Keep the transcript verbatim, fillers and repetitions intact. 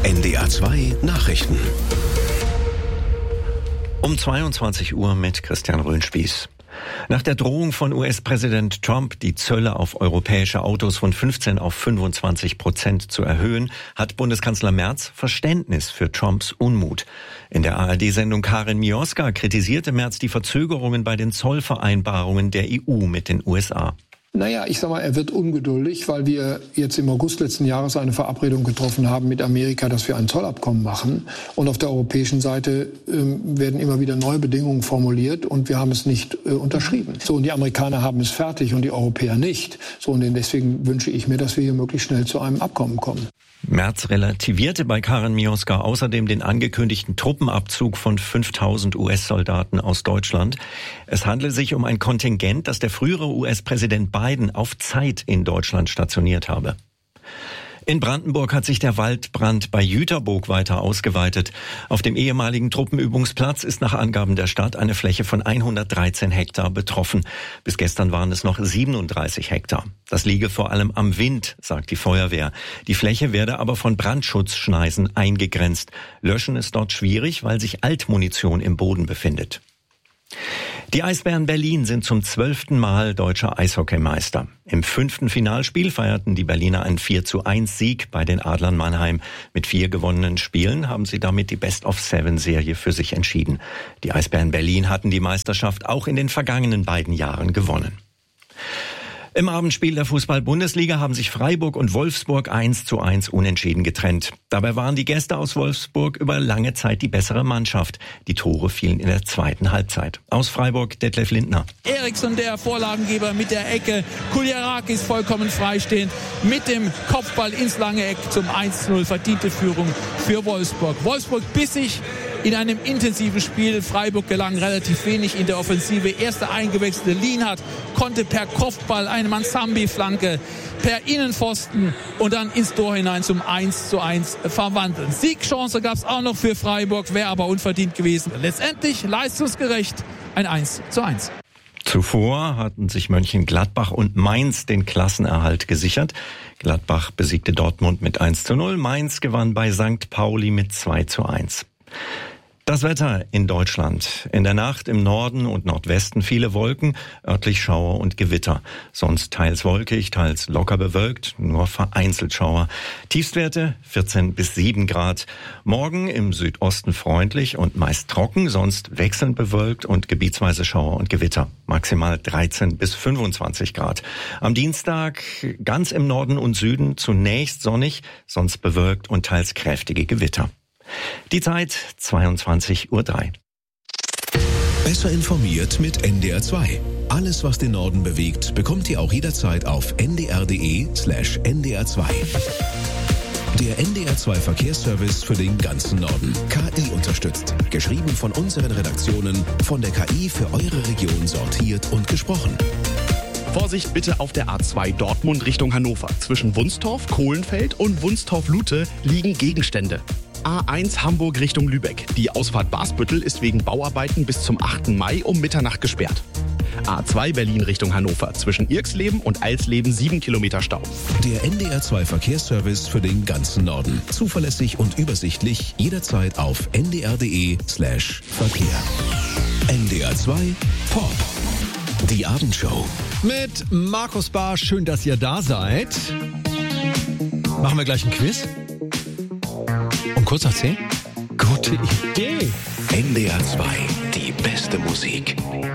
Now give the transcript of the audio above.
N D R zwei Nachrichten. Um zweiundzwanzig Uhr mit Christian Röhnspieß. Nach der Drohung von U S-Präsident Trump, die Zölle auf europäische Autos von fünfzehn auf fünfundzwanzig Prozent zu erhöhen, hat Bundeskanzler Merz Verständnis für Trumps Unmut. In der A R D-Sendung Karin Mioska kritisierte Merz die Verzögerungen bei den Zollvereinbarungen der E U mit den U S A. Naja, ich sag mal, er wird ungeduldig, weil wir jetzt im August letzten Jahres eine Verabredung getroffen haben mit Amerika, dass wir ein Zollabkommen machen. Und auf der europäischen Seite ähm, werden immer wieder neue Bedingungen formuliert und wir haben es nicht äh, unterschrieben. So, und die Amerikaner haben es fertig und die Europäer nicht. So, und deswegen wünsche ich mir, dass wir hier möglichst schnell zu einem Abkommen kommen. Merz relativierte bei Karin Mioska außerdem den angekündigten Truppenabzug von fünftausend U S-Soldaten aus Deutschland. Es handele sich um ein Kontingent, das der frühere U S-Präsident Biden auf Zeit in Deutschland stationiert habe. In Brandenburg hat sich der Waldbrand bei Jüterbock weiter ausgeweitet. Auf dem ehemaligen Truppenübungsplatz ist nach Angaben der Stadt eine Fläche von hundertdreizehn Hektar betroffen. Bis gestern waren es noch siebenunddreißig Hektar. Das liege vor allem am Wind, sagt die Feuerwehr. Die Fläche werde aber von Brandschutzschneisen eingegrenzt. Löschen ist dort schwierig, weil sich Altmunition im Boden befindet. Die Eisbären Berlin sind zum zwölften Mal deutscher Eishockeymeister. Im fünften Finalspiel feierten die Berliner einen vier zu eins Sieg bei den Adlern Mannheim. Mit vier gewonnenen Spielen haben sie damit die Best-of-Seven-Serie für sich entschieden. Die Eisbären Berlin hatten die Meisterschaft auch in den vergangenen beiden Jahren gewonnen. Im Abendspiel der Fußball-Bundesliga haben sich Freiburg und Wolfsburg eins zu eins unentschieden getrennt. Dabei waren die Gäste aus Wolfsburg über lange Zeit die bessere Mannschaft. Die Tore fielen in der zweiten Halbzeit. Aus Freiburg Detlef Lindner. Eriksson, der Vorlagengeber mit der Ecke. Kuljarakis vollkommen freistehend mit dem Kopfball ins lange Eck zum eins zu null. Verdiente Führung für Wolfsburg. Wolfsburg bissig in einem intensiven Spiel. Freiburg gelang relativ wenig in der Offensive. Erster eingewechselte Lienhardt konnte per Kopfball eine Mansambi-Flanke per Innenpfosten und dann ins Tor hinein zum eins zu eins verwandeln. Siegchance gab es auch noch für Freiburg, wäre aber unverdient gewesen. Letztendlich leistungsgerecht ein eins zu eins. Zuvor hatten sich Mönchengladbach und Mainz den Klassenerhalt gesichert. Gladbach besiegte Dortmund mit eins zu null. Mainz gewann bei Sankt Pauli mit zwei zu eins. Das Wetter in Deutschland. In der Nacht im Norden und Nordwesten viele Wolken, örtlich Schauer und Gewitter. Sonst teils wolkig, teils locker bewölkt, nur vereinzelt Schauer. Tiefstwerte vierzehn bis sieben Grad. Morgen im Südosten freundlich und meist trocken, sonst wechselnd bewölkt und gebietsweise Schauer und Gewitter. Maximal dreizehn bis fünfundzwanzig Grad. Am Dienstag ganz im Norden und Süden zunächst sonnig, sonst bewölkt und teils kräftige Gewitter. Die Zeit zweiundzwanzig Uhr drei. Besser informiert mit N D R zwei. Alles, was den Norden bewegt, bekommt ihr auch jederzeit auf n d r punkt d e slash n d r zwei. Der N D R zwei Verkehrsservice für den ganzen Norden. K I unterstützt. Geschrieben von unseren Redaktionen, von der K I für eure Region sortiert und gesprochen. Vorsicht bitte auf der A zwei Dortmund Richtung Hannover. Zwischen Wunstorf, Kohlenfeld und Wunstorf-Lute liegen Gegenstände. A eins Hamburg Richtung Lübeck. Die Ausfahrt Basbüttel ist wegen Bauarbeiten bis zum achten Mai um Mitternacht gesperrt. A zwei Berlin Richtung Hannover. Zwischen Irksleben und Alsleben sieben Kilometer Stau. Der N D R zwei Verkehrsservice für den ganzen Norden. Zuverlässig und übersichtlich jederzeit auf n d r punkt d e slash Verkehr. N D R zwei Pop. Die Abendshow. Mit Markus Barsch. Schön, dass ihr da seid. Machen wir gleich ein Quiz? Um kurz nach zehn? Gute Idee. N D R zwei, die beste Musik.